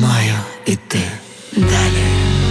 маю іти далі.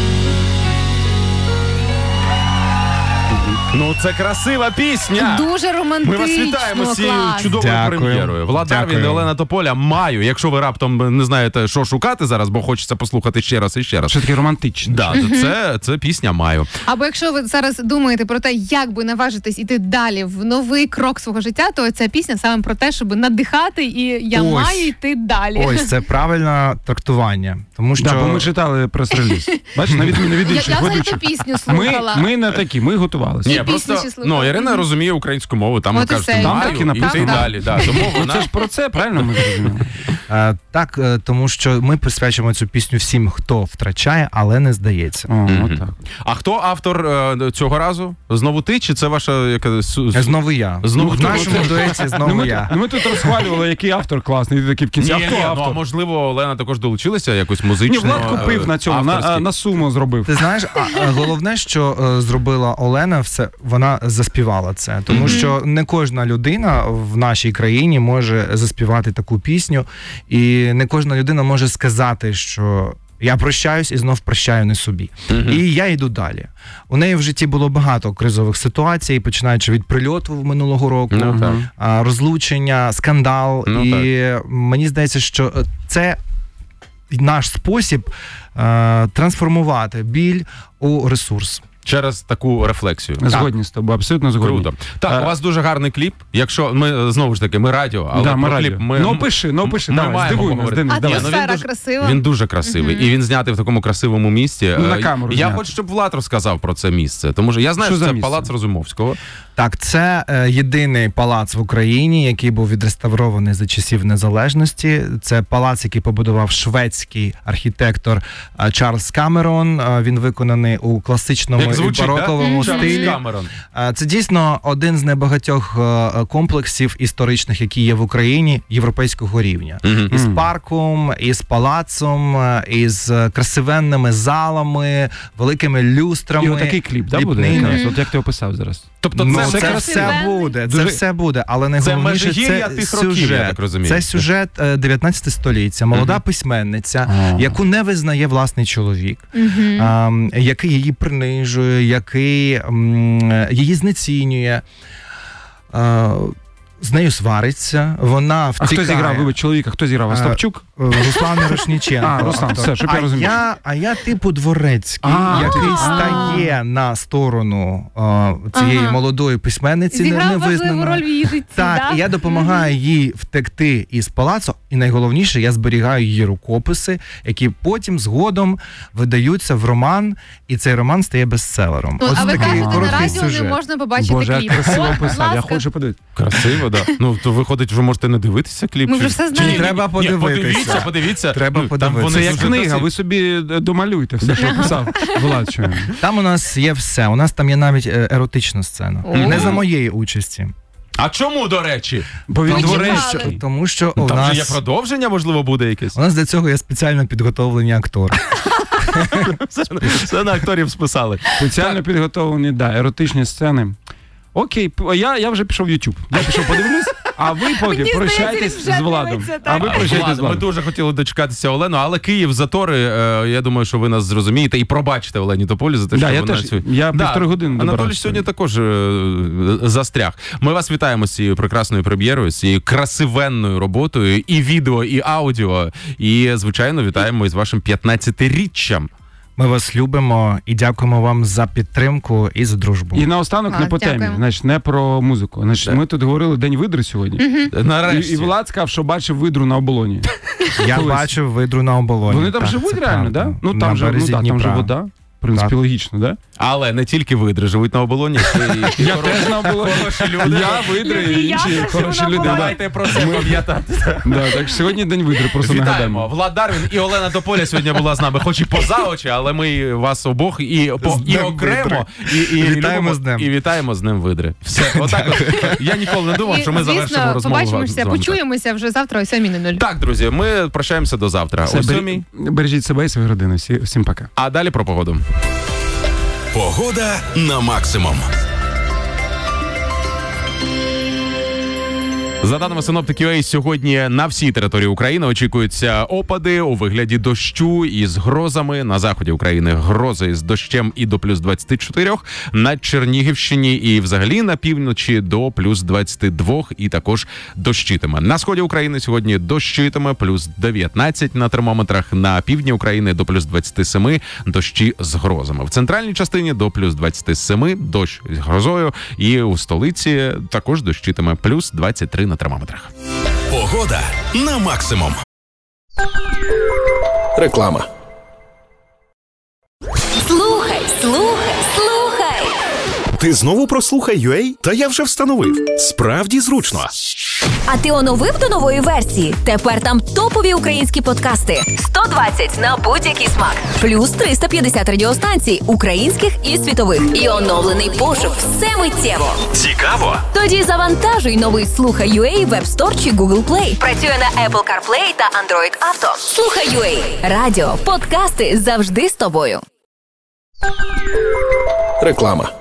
Ну, це красива пісня. Дуже романтично. Ми вас вітаємо з цією клас. чудовою Дякую. прем'єрою. Влад Дарвін і Олена Тополя «Маю». Якщо ви раптом не знаєте, що шукати зараз, бо хочеться послухати ще раз і ще раз. Що таке романтичне. Да, це пісня «Маю». Або якщо ви зараз думаєте про те, як би наважитись іти далі в новий крок свого життя, то ця пісня саме про те, щоб надихати і я маю йти далі. Ось, це правильне трактування. Тому що... бо ми читали прес-реліз. Бачиш, на відміну від інших Я ведучих. цю пісню слухала. Ми не такі, ми готувалися. Ні, просто, Ірина розуміє українську мову, там кажуть, «Маю» і далі. Да, тому вона... Це ж про це, правильно ми зрозуміли? Так, тому що ми присвячуємо цю пісню всім, хто втрачає, але не здається. Так. А хто автор цього разу? Знову ти, чи це ваша якась... Знову я. Знову в нашому дуеті знову я. Ми тут розхвалювали, який автор класний, і такий в кінці, хто автор? Ну, а можливо, Олена також долучилася якось музично. Ні, Влад купив на цьому, на суму зробив. Ти знаєш, головне, що зробила Олена, вона заспівала це. Тому що не кожна людина в нашій країні може заспівати таку пісню, і не кожна людина може сказати, що я прощаюсь і знов прощаю не собі. І я йду далі. У неї в житті було багато кризових ситуацій, починаючи від прильоту минулого року, розлучення, скандал. Мені здається, що це наш спосіб трансформувати біль у ресурс. Через таку рефлексію. Згодні з тобою, абсолютно згодні. Круто. Так, у вас дуже гарний кліп. Якщо ми, знову ж таки, ми радіо, але ми про радіо. кліп ми... Ну, пиши, давай, здивуй нас, Денис. Атмосфера красива. Він дуже красивий. І він знятий в такому красивому місці. На камеру Я хочу, щоб Влад розказав про це місце. Тому що я знаю, що це Палац Розумовського. Так, це єдиний палац в Україні, який був відреставрований за часів незалежності. Це палац, який побудував шведський архітектор Чарльз Камерон. Він виконаний у класичному і бароковому стилі. Це дійсно один з небагатьох комплексів історичних, які є в Україні, європейського рівня. Із парком, із палацом, із красивенними залами, великими люстрами. І отакий кліп, да, буде? От як ти описав зараз? Тобто це все буде, але найголовніше це сюжет. Це сюжет 19 століття, молода письменниця, яку не визнає власний чоловік, який її принижує, який її знецінює, з нею свариться, вона втікає. А хто зіграв, вибач, чоловіка, хто зіграв? Остапчук? Руслан Мірошніченко. Руслан, все, щоб я розумів. А я типу Дворецький, який стає на сторону цієї молодої письменниці, зіграв важливу роль в її житті, так, і я допомагаю їй втекти із палацу, і найголовніше, я зберігаю її рукописи, які потім згодом видаються в роман, і цей роман стає бестселером. Ось а ви такий кажете, на радіо сюжет. не можна побачити Боже, кліп. красиво описав, я хочу подивитися. Красиво, так. Ну, то виходить, вже можете не дивитися кліп. Ми вже все знаємо. Треба подивитися. Подивіться. Треба подивитися. Це як книга, ви собі домалюйте все, що писав Влад. Там у нас є все. У нас там є навіть еротична сцена. Не за моєї участі. А чому, до речі? Бо він дворецький. Тому що у там нас... же є продовження, можливо, буде якесь? У нас для цього є спеціально підготовлені актори. Все на акторів списали. Спеціально підготовлені, еротичні сцени. Окей, я вже пішов в YouTube. Я пішов подивлюсь, а ви поки прощайтесь з Владом. Ми дуже хотіли дочекатися Олену, але Київ, затори, я думаю, що ви нас зрозумієте і пробачите Олені Тополі за те, що вона... Я півтори години добирався. Анатолій сьогодні також застряг. Ми вас вітаємо з цією прекрасною прем'єрою, з цією красивенною роботою, і відео, і аудіо, і, звичайно, вітаємо із вашим 15-річчям. Ми вас любимо і дякуємо вам за підтримку і за дружбу. І наостанок не по темі, значить, не про музику. Значить, ми тут говорили День видри сьогодні. Нарешті. І Влад сказав, що бачив видру на оболоні. Я бачив видру на оболоні. Вони там живуть реально, так? Ну там же вода. В принципі, логічно, да? Але не тільки видри живуть на оболоні. Я теж на оболоні. Я видри і інші хороші люди. Давайте про це пам'ятати. Так, сьогодні День видри, просто нагадаємо. Влад Дарвін і Олена Тополя сьогодні була з нами, хоч і поза очі, але ми вас обох і окремо, і вітаємо з Днем видри. Все, отак. Я ніколи не думав, що ми завершимо розмову. Побачимося, почуємося вже завтра о 7:00. Так, друзі, ми прощаємося до завтра. О 7:00. Бережіть себе і свою родину. Всім пока. А далі про погоду. Погода на максимум. За даними синоптиків, сьогодні на всій території України очікуються опади у вигляді дощу із грозами. На заході України грози з дощем і до плюс 24, на Чернігівщині і взагалі на півночі до плюс 22 і також дощитиме. На сході України сьогодні дощитиме, плюс 19 на термометрах, на півдні України до плюс 27, дощі з грозами. В центральній частині до плюс 27, дощ з грозою, і у столиці також дощитиме, плюс 23 на термометрах. Погода на максимум. Реклама. Слухай. Ти знову про Слухай.ua? Та я вже встановив. Справді зручно. А ти оновив до нової версії? Тепер там топові українські подкасти. 120 на будь-який смак. Плюс 350 радіостанцій, українських і світових. І оновлений пошук. Все миттєво. Цікаво? Тоді завантажуй новий Слухай.ua в App Store чи Google Play. Працює на Apple CarPlay та Android Auto. Слухай.ua. Радіо, подкасти завжди з тобою. Реклама.